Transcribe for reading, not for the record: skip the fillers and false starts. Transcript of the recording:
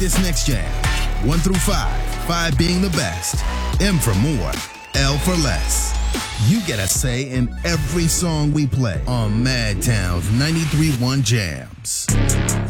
This next jam, 1 through 5, 5 being the best, M for more, L for less. You get a say in every song we play on Madtown's 93.1 Jams.